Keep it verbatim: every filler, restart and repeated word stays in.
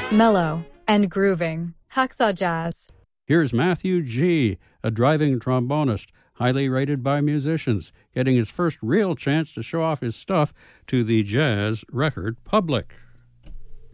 mellow and grooving hacksaw jazz. Here's Matthew G., a driving trombonist, highly rated by musicians, getting his first real chance to show off his stuff to the jazz record public.